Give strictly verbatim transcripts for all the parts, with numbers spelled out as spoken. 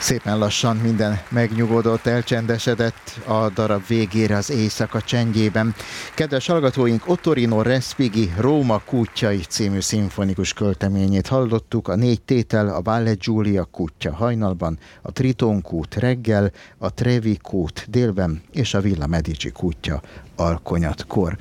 Szépen lassan minden megnyugodott, elcsendesedett a darab végére az éjszaka csendjében. Kedves hallgatóink, Ottorino Respighi Róma kútjai című szimfonikus költeményét hallottuk. A négy tétel a Valle Giulia kútja hajnalban, a Triton kút reggel, a Trevi kút délben és a Villa Medici kútja alkonyatkor.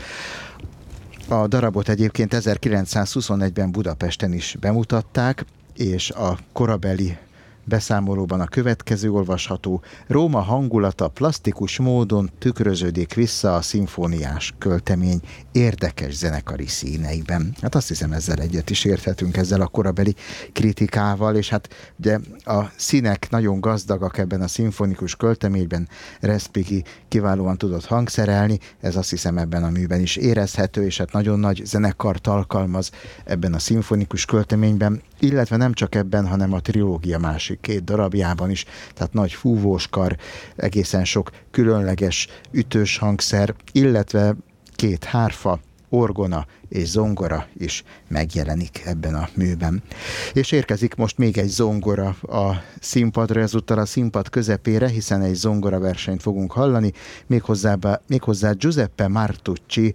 A darabot egyébként ezerkilencszázhuszonegyben Budapesten is bemutatták, és a korabeli beszámolóban a következő olvasható: Róma hangulata plastikus módon tükröződik vissza a szimfóniás költemény érdekes zenekari színeiben. Hát azt hiszem, ezzel egyet is érthetünk, ezzel a korabeli kritikával, és hát ugye a színek nagyon gazdagak ebben a szimfonikus költeményben. Respighi kiválóan tudott hangszerelni, ez azt hiszem ebben a műben is érezhető, és hát nagyon nagy zenekart alkalmaz ebben a szimfonikus költeményben, illetve nem csak ebben, hanem a trilógia másik két darabjában is, tehát nagy fúvóskar, egészen sok különleges ütős hangszer, illetve két hárfa, orgona és zongora is megjelenik ebben a műben. És érkezik most még egy zongora a színpadra, ezúttal a színpad közepére, hiszen egy zongora versenyt fogunk hallani, méghozzá, méghozzá Giuseppe Martucci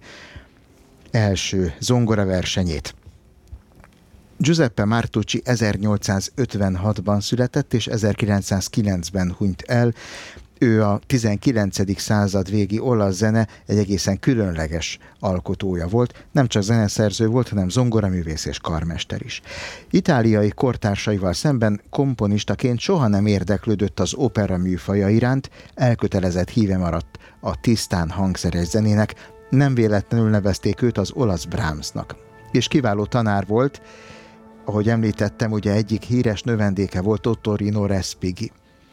első zongora versenyét. Giuseppe Martucci ezernyolcszázötvenhatban született, és ezerkilencszázkilencben hunyt el. Ő a tizenkilencedik század végi olasz zene egy egészen különleges alkotója volt. Nem csak zeneszerző volt, hanem zongoraművész és karmester is. Itáliai kortársaival szemben komponistaként soha nem érdeklődött az opera műfaja iránt, elkötelezett híve maradt a tisztán hangszeres zenének, nem véletlenül nevezték őt az olasz Brahmsnak. És kiváló tanár volt, ahogy említettem, ugye egyik híres növendéke volt Ottorino Respighi.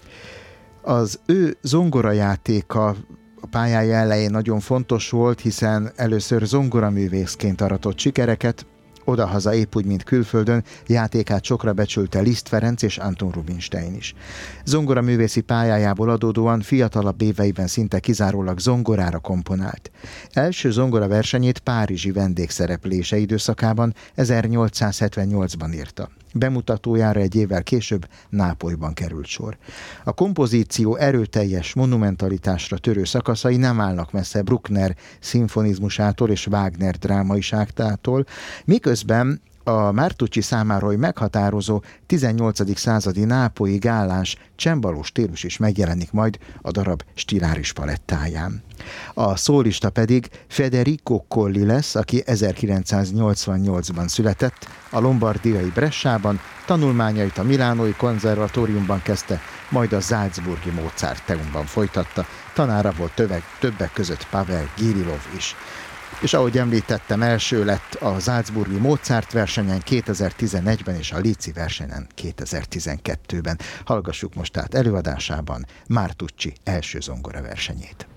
Az ő zongorajátéka a pályája elején nagyon fontos volt, hiszen először zongoraművészként aratott sikereket, odahaza épp úgy, mint külföldön, játékát sokra becsülte Liszt Ferenc és Anton Rubinstein is. Zongoraművészi pályájából adódóan fiatalabb éveiben szinte kizárólag zongorára komponált. Első zongora versenyét párizsi vendégszereplése időszakában ezernyolcszázhetvennyolcban írta. Bemutatójára egy évvel később Nápolyban került sor. A kompozíció erőteljes monumentalitásra törő szakaszai nem állnak messze Bruckner szimfonizmusától és Wagner drámaiságtától, miközben a Martucci számára meghatározó tizennyolcadik századi nápolyi gáláns csembaló stílus is megjelenik majd a darab stiláris palettáján. A szólista pedig Federico Colli lesz, aki ezerkilencszáznyolcvannyolcban született, a lombardiai Bressában, tanulmányait a Milánói Konzervatóriumban kezdte, majd a Salzburgi Mozarteumban folytatta, tanára volt többek, többek között Pavel Gililov is. És ahogy említettem, első lett a Salzburgi Mozart versenyen kétezer-tizenegyben és a Líci versenyen kétezer-tizenkettőben. Hallgassuk most tehát előadásában Martucci első zongora versenyét.